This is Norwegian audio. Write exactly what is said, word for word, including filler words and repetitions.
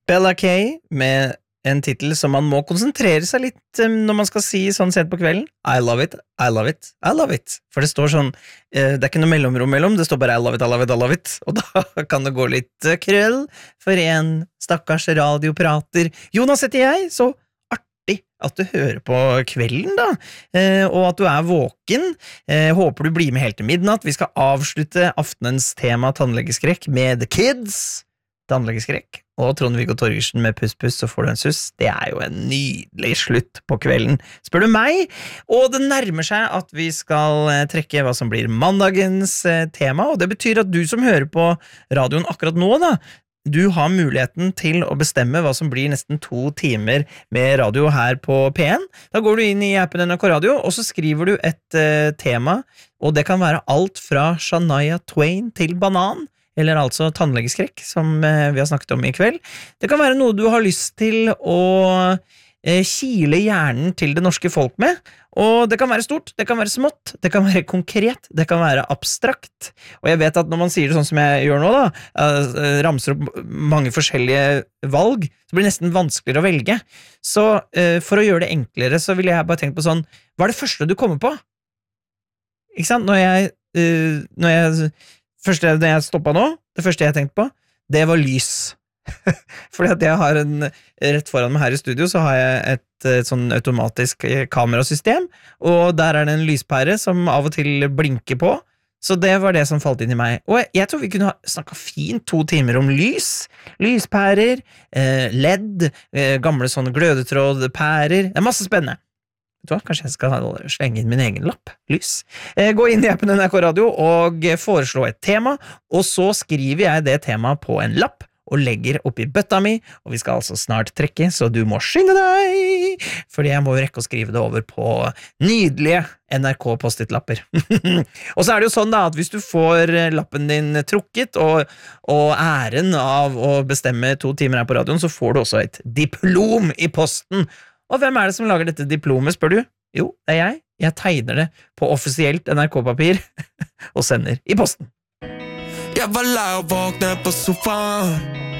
Bella K med en titel som man må konsentrere seg litt um, når man skal si sånn sent på kvelden. I love it, I love it, I love it. For det står sånn, uh, det er ikke noe mellomrom mellom, det står bare I love it, I love it, I love it. Og da kan det gå litt uh, krøll for en stakkars radioprater. Jonas heter jeg, så artig at du hører på kvelden da, uh, og at du er våken. Uh, håper du blir med helt til midnatt. Vi skal avslutte aftenens tema tannlegeskrekk med The Kids. Tannlegeskrekk, og Trond-Viggo Torgersen med Puss Puss, så får du en suss. Det er jo en nydelig slutt på kvelden, spør du meg. Og det nærmer seg at vi skal trekke hva som blir mandagens tema, og det betyr at du som hører på radioen akkurat nå da, du har muligheten til å bestemme hva som blir nesten to timer med radio her på P en. Da går du inn i appen N R K Radio, og så skriver du et uh, tema, og det kan være alt fra Shania Twain til banan, eller altså tannlegeskrekk, som eh, vi har snakket om i kveld. Det kan være noe du har lyst til å eh, kile hjernen til det norske folk med, og det kan være stort, det kan være smått, det kan være konkret, det kan være abstrakt. Og jeg vet at når man sier det sånn som jeg gjør nå da, eh, ramser opp mange forskjellige valg, så blir det nesten vanskeligere å velge. Så eh, for å gjøre det enklere, så vil jeg bare tenke på sånn, hva er det første du kommer på? Ikke sant? Når jeg... Eh, når jeg første det jeg stoppet nå, det første jeg tenkte på, det var lys. Fordi at jeg har en, rett foran meg her i studio, så har jeg et, et sånn automatisk kamerasystem, og der er det en lyspære som av og til blinker på, så det var det som falt inn i meg. Og jeg, jeg tror vi kunne ha snakket fint to timer om lys, lyspærer, eh, L E D, eh, gamle sånne glødetrådpærer, det er masse spennende. Kanskje jeg skal slenge inn min egen lapp, lys. Gå inn i appen N R K Radio og foreslå et tema, og så skriver jeg det temaet på en lapp og legger oppi bøtta mi, og vi skal altså snart trekke, så du må skynde deg, fordi jeg må jo rekke å skrive det over på nydelige N R K-post-it-lapper. Og så er det jo sånn da, at hvis du får lappen din trukket, og, og æren av å bestemme to timer her på radioen, så får du også et diplom i posten. Og hvem er det som lager dette diplomet, spør du? Jo, det er jeg. Jeg tegner det på offisielt N R K-papir og sender i posten. Jeg var lei å våkne på sofaen